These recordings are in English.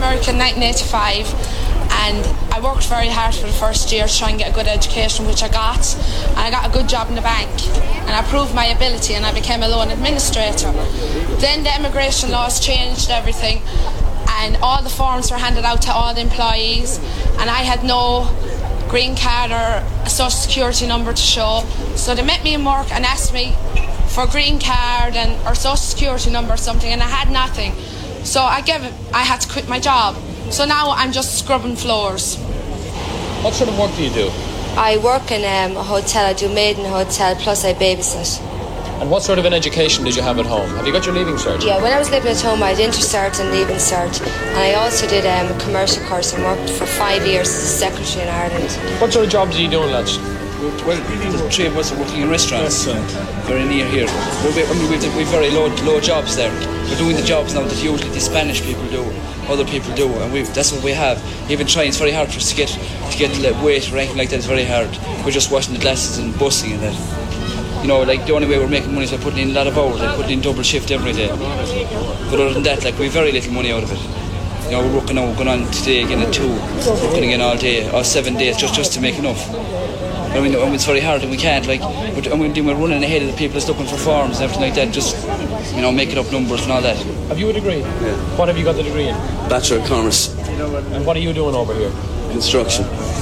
American 1985, and I worked very hard for the first year to try and get a good education, which I got, and I got a good job in the bank, and I proved my ability, and I became a loan administrator. Then the immigration laws changed everything, and all the forms were handed out to all the employees, and I had no green card or a social security number to show. So they met me in work and asked me for a green card or social security number or something, and I had nothing. So I had to quit my job. So now I'm just scrubbing floors. What sort of work do you do? I work in a hotel. I do maid in a hotel, plus I babysit. And what sort of an education did you have at home? Have you got your Leaving Cert? Yeah, when I was living at home, I had Inter-Cert and Leaving Cert. And I also did a commercial course and worked for 5 years as a secretary in Ireland. What sort of jobs are you doing, lads? Well, the three of us are working in restaurants, very near here. We've very low jobs there. We're doing the jobs now that usually the Spanish people do, other people do, and that's what we have. Even trying, it's very hard for us to get weight or anything like that. It's very hard. We're just washing the glasses and bussing and that. You know, like the only way we're making money is by putting in a lot of hours, like putting in double shift every day. But other than that, like we've very little money out of it. You know, we're working now, we're going on today again at 2, working again all day, or 7 days, just to make enough. I mean, it's very hard and we can't, like, we're running ahead of the people that's looking for forms and everything like that, just, you know, making up numbers and all that. Have you a degree? Yeah. What have you got the degree in? Bachelor of Commerce. And what are you doing over here? Construction.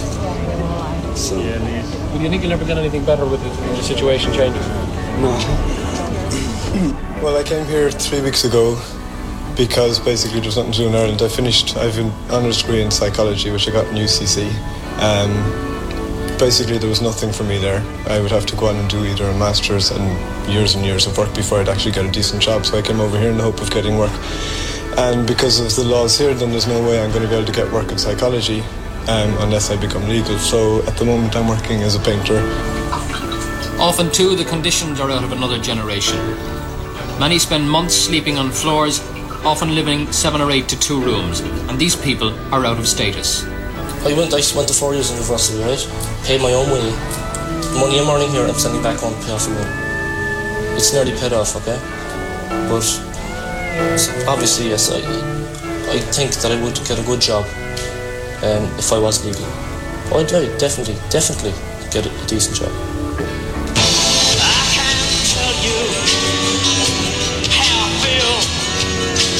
So. Do you think you'll ever get anything better with it when the situation changes? No. Well, I came here 3 weeks ago because basically there's nothing to do in Ireland. I have an honours degree in psychology, which I got in UCC. Basically there was nothing for me there. I would have to go on and do either a master's and years of work before I'd actually get a decent job. So I came over here in the hope of getting work. And because of the laws here, then there's no way I'm going to be able to get work in psychology unless I become legal. So at the moment I'm working as a painter. Often too, the conditions are out of another generation. Many spend months sleeping on floors, often living 7 or 8 to 2 rooms, and these people are out of status. I went to 4 years in university, right? Paid my own way. The money I'm earning here, I'm sending back home to pay off the loan. It's nearly paid off, okay? But obviously, yes, I think that I would get a good job if I was legal. I'd definitely get a decent job.